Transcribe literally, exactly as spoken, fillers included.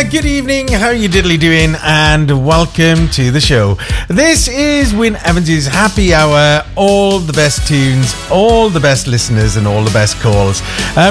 good evening. How are you diddly doing? And welcome to the show. This is Wyn Evans' Happy Hour. All the best tunes, all the best listeners, and all the best calls. Uh,